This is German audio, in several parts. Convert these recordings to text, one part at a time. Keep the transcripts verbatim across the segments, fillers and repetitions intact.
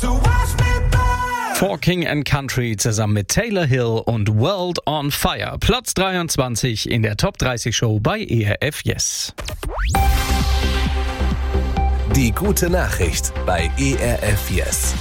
So watch me burn. For King and Country zusammen mit Taylor Hill und World on Fire. Platz dreiundzwanzig in der Top dreißig Show bei E R F Yes. Die gute Nachricht bei E R F Yes.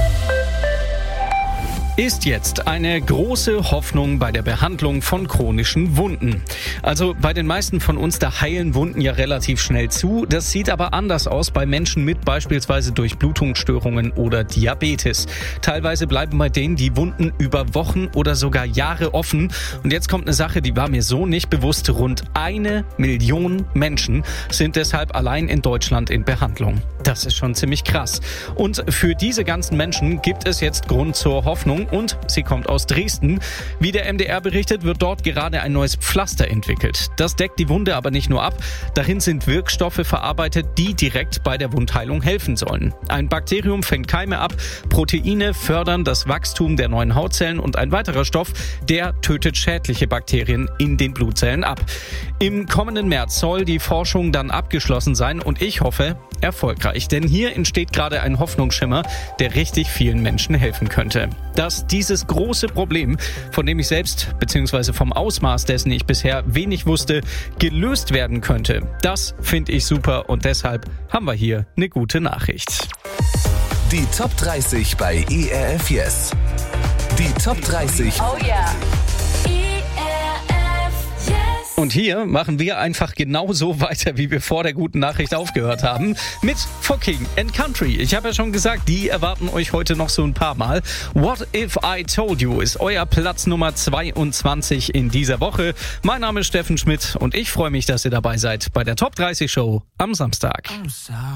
Ist jetzt eine große Hoffnung bei der Behandlung von chronischen Wunden. Also bei den meisten von uns, da heilen Wunden ja relativ schnell zu. Das sieht aber anders aus bei Menschen mit beispielsweise Durchblutungsstörungen oder Diabetes. Teilweise bleiben bei denen die Wunden über Wochen oder sogar Jahre offen. Und jetzt kommt eine Sache, die war mir so nicht bewusst. Rund eine Million Menschen sind deshalb allein in Deutschland in Behandlung. Das ist schon ziemlich krass. Und für diese ganzen Menschen gibt es jetzt Grund zur Hoffnung. Und sie kommt aus Dresden. Wie der M D R berichtet, wird dort gerade ein neues Pflaster entwickelt. Das deckt die Wunde aber nicht nur ab. Darin sind Wirkstoffe verarbeitet, die direkt bei der Wundheilung helfen sollen. Ein Bakterium fängt Keime ab, Proteine fördern das Wachstum der neuen Hautzellen und ein weiterer Stoff, der tötet schädliche Bakterien in den Blutzellen ab. Im kommenden März soll die Forschung dann abgeschlossen sein und ich hoffe, erfolgreich. Denn hier entsteht gerade ein Hoffnungsschimmer, der richtig vielen Menschen helfen könnte. Dass dieses große Problem, von dem ich selbst bzw. vom Ausmaß dessen ich bisher wenig wusste, gelöst werden könnte, das finde ich super und deshalb haben wir hier eine gute Nachricht. Die Top dreißig bei E R F Yes. Die Top dreißig. Oh yeah. Und hier machen wir einfach genauso weiter, wie wir vor der guten Nachricht aufgehört haben, mit For King and Country. Ich habe ja schon gesagt, die erwarten euch heute noch so ein paar Mal. What If I Told You ist euer Platz Nummer zweiundzwanzig in dieser Woche. Mein Name ist Steffen Schmidt und ich freue mich, dass ihr dabei seid bei der Top dreißig Show am Samstag.